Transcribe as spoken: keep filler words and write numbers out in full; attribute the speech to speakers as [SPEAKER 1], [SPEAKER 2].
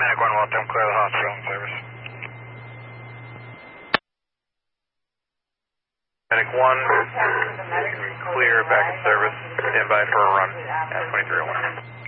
[SPEAKER 1] Medic one, welcome, clear the hospital in service. Medic one, clear back in service, stand by for a run at twenty-three oh one.